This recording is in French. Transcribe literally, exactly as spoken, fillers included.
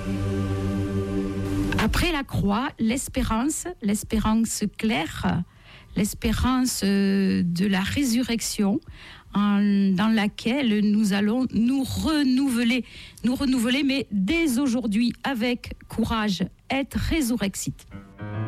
Après la croix, l'espérance, l'espérance claire, l'espérance de la résurrection, en, dans laquelle nous allons nous renouveler, nous renouveler, mais dès aujourd'hui, avec courage, être résurrexit.